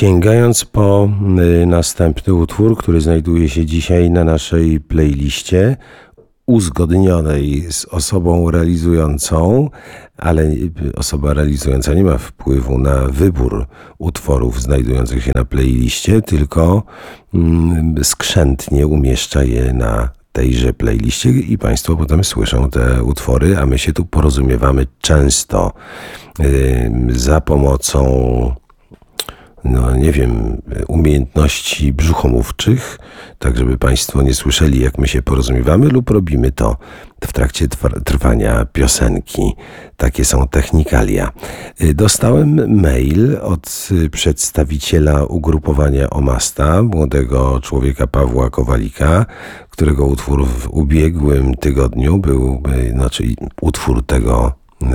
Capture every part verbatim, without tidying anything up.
Sięgając po y, następny utwór, który znajduje się dzisiaj na naszej playliście, uzgodnionej z osobą realizującą, ale osoba realizująca nie ma wpływu na wybór utworów znajdujących się na playliście, tylko mm, skrzętnie umieszcza je na tejże playliście i Państwo potem słyszą te utwory, a my się tu porozumiewamy często y, za pomocą no nie wiem, umiejętności brzuchomówczych, tak żeby Państwo nie słyszeli, jak my się porozumiewamy, lub robimy to w trakcie trwania piosenki. Takie są technikalia. Dostałem mail od przedstawiciela ugrupowania Omasta, młodego człowieka Pawła Kowalika, którego utwór w ubiegłym tygodniu był, znaczy utwór tego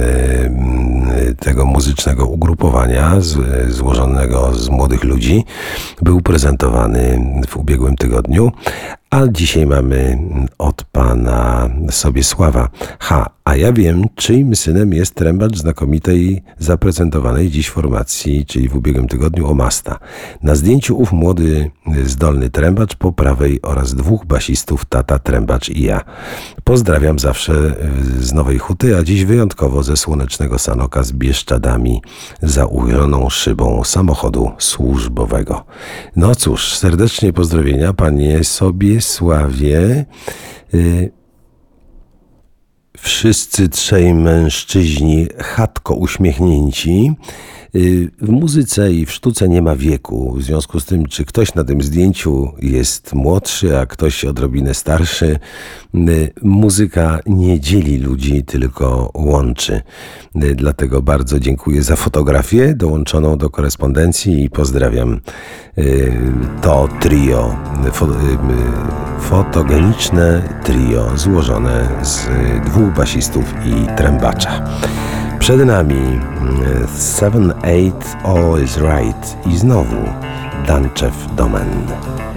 tego muzycznego ugrupowania z, złożonego z młodych ludzi był prezentowany w ubiegłym tygodniu, a dzisiaj mamy od pana Sobiesława. Ha, a ja wiem, czyim synem jest trębacz znakomitej zaprezentowanej dziś formacji, czyli w ubiegłym tygodniu Omasta. Na zdjęciu ów młody, zdolny trębacz po prawej oraz dwóch basistów, tata, trębacz i ja. Pozdrawiam zawsze z Nowej Huty, a dziś wyjątkowo ze słonecznego Sanoka z Bieszczadami za uchyloną szybą samochodu służbowego. No cóż, serdecznie pozdrowienia, panie Sobiesławie. Wszyscy trzej mężczyźni chatko uśmiechnięci. W muzyce i w sztuce nie ma wieku. W związku z tym, czy ktoś na tym zdjęciu jest młodszy, a ktoś odrobinę starszy, muzyka nie dzieli ludzi, tylko łączy. Dlatego bardzo dziękuję za fotografię dołączoną do korespondencji i pozdrawiam to trio, fotogeniczne trio złożone z dwóch basistów i trębacza. Przed nami seven eight All Is Right i znowu Danczew Domen.